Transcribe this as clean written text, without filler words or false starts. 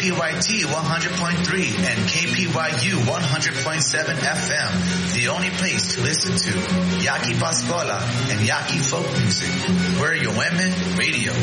KPYT 100.3 and KPYU 100.7 FM. The only place to listen to Yaki Pascuala and Yaki folk music. We're your women radio.